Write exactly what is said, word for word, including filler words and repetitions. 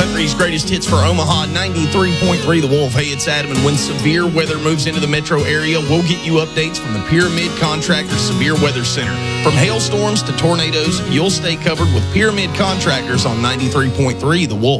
Country's greatest hits for Omaha, ninety-three point three The Wolf. Hey, it's Adam, and when severe weather moves into the metro area, we'll get you updates from the Pyramid Contractor Severe Weather Center. From hailstorms to tornadoes, you'll stay covered with Pyramid Contractors on ninety-three point three The Wolf.